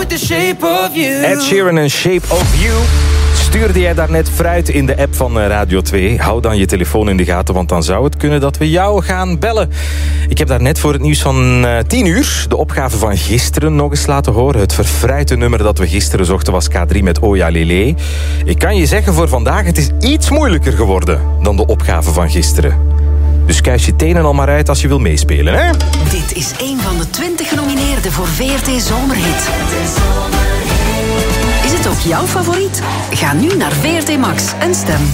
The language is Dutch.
with the shape of you. Ed Sheeran en Shape of You. Stuurde jij daarnet fruit in de app van Radio 2? Hou dan je telefoon in de gaten, want dan zou het kunnen dat we jou gaan bellen. Ik heb daarnet voor het nieuws van 10 uur de opgave van gisteren nog eens laten horen. Het verfruite nummer dat we gisteren zochten was K3 met Oja Lele. Ik kan je zeggen voor vandaag, het is iets moeilijker geworden dan de opgave van gisteren. Dus kuis je tenen al maar uit als je wil meespelen, hè? Dit is een van de 20 genomineerden voor VRT Zomerhit. Is het ook jouw favoriet? Ga nu naar VRT Max en stem.